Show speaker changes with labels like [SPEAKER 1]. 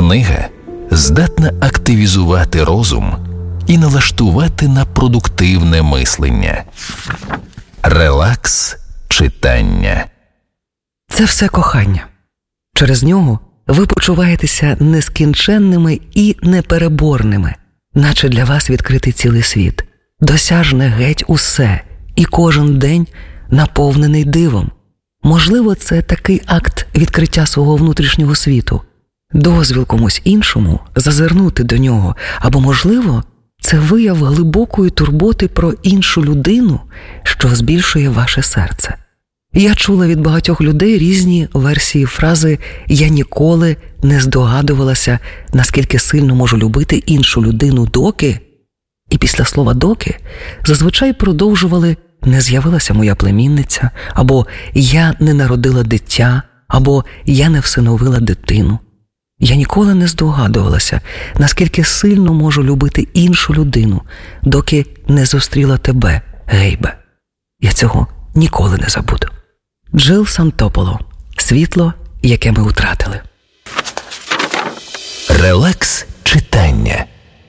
[SPEAKER 1] Книга здатна активізувати розум і налаштувати на продуктивне мислення. Релакс читання.
[SPEAKER 2] Це все кохання. Через нього ви почуваєтеся нескінченними і непереборними, наче для вас відкритий цілий світ, досяжне геть усе, і кожен день наповнений дивом. Можливо, це такий акт відкриття свого внутрішнього світу, дозвіл комусь іншому зазирнути до нього, або, можливо, це вияв глибокої турботи про іншу людину, що збільшує ваше серце. Я чула від багатьох людей різні версії фрази «я ніколи не здогадувалася, наскільки сильно можу любити іншу людину доки», і після слова «доки» зазвичай продовжували «не з'явилася моя племінниця», або «я не народила дитя», або «я не всиновила дитину». Я ніколи не здогадувалася, наскільки сильно можу любити іншу людину, доки не зустріла тебе, Гейбе. Я цього ніколи не забуду. Джил Сантополо. Світло, яке ми втратили.
[SPEAKER 1] Релакс читання.